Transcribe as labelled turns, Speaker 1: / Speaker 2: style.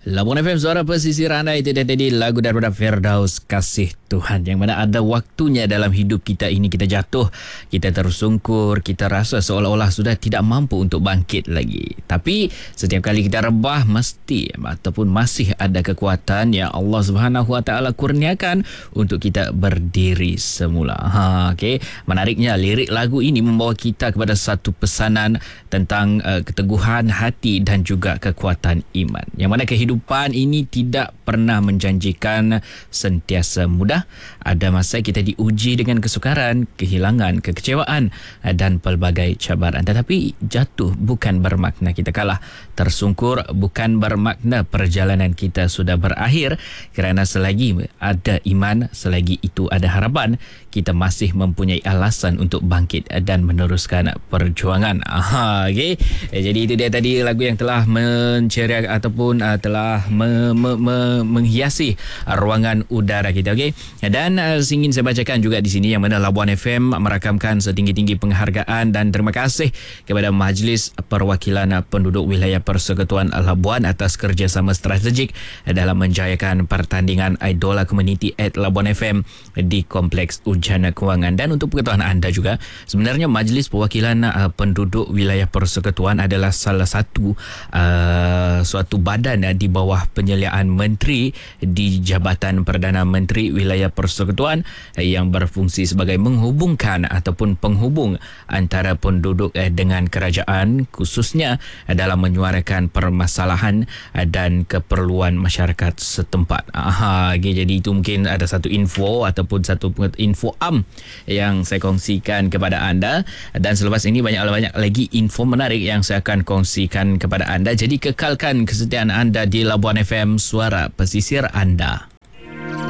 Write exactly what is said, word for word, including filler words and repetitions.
Speaker 1: Labuan F M, suara pesisir anda. Itu dia tadi lagu daripada Firdaus, Kasih Tuhan. Yang mana ada waktunya dalam hidup kita ini kita jatuh, kita tersungkur, kita rasa seolah-olah sudah tidak mampu untuk bangkit lagi. Tapi setiap kali kita rebah, mesti ataupun masih ada kekuatan yang Allah Subhanahu Wa Taala kurniakan untuk kita berdiri semula. Ha, okey. Menariknya, lirik lagu ini membawa kita kepada satu pesanan tentang uh, keteguhan hati dan juga kekuatan iman. Yang mana kehidupan Kehidupan ini tidak pernah menjanjikan sentiasa mudah. Ada masa kita diuji dengan kesukaran, kehilangan, kekecewaan dan pelbagai cabaran. Tetapi jatuh bukan bermakna kita kalah. Tersungkur bukan bermakna perjalanan kita sudah berakhir. Kerana selagi ada iman, selagi itu ada harapan, kita masih mempunyai alasan untuk bangkit dan meneruskan perjuangan. Aha, okay. Eh, jadi itu dia tadi lagu yang telah menceria ataupun uh, telah me, me, me, menghiasi ruangan udara kita. Okay. Dan uh, ingin saya bacakan juga di sini yang mana Labuan F M merakamkan setinggi-tinggi penghargaan dan terima kasih kepada Majlis Perwakilan Penduduk Wilayah Persekutuan Labuan atas kerjasama strategik dalam menjayakan pertandingan Idola Community at Labuan F M di Kompleks Ujana Kewangan. Dan untuk pengetahuan anda juga, sebenarnya Majlis Perwakilan uh, Penduduk Wilayah Persekutuan adalah salah satu uh, suatu badan uh, di bawah penyeliaan menteri di Jabatan Perdana Menteri Wilayah Persekutuan uh, yang berfungsi sebagai menghubungkan ataupun penghubung antara penduduk uh, dengan kerajaan, khususnya uh, dalam menyuarakan permasalahan uh, dan keperluan masyarakat setempat. Aha, okay, jadi itu mungkin ada satu info ataupun satu info am yang saya kongsikan kepada anda. Dan selepas ini banyak-banyak lagi info menarik yang saya akan kongsikan kepada anda. Jadi kekalkan kesetiaan anda di Labuan F M, suara pesisir anda.